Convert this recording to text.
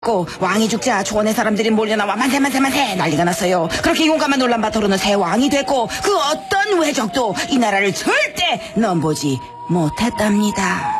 왕이 죽자 초원의 사람들이 몰려나와 만세 난리가 났어요. 그렇게 용감한 놀란바토로는 새 왕이 됐고 그 어떤 외적도 이 나라를 절대 넘보지 못했답니다.